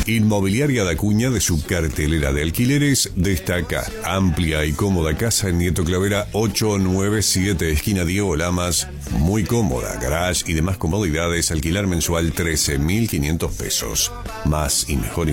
Inmobiliaria Dacuña, de su cartelera de alquileres, destaca amplia y cómoda casa en Nieto Clavera 897, esquina Diego Lamas. Muy cómoda, garage y demás comodidades. Alquilar mensual 13.500 pesos. Más y mejor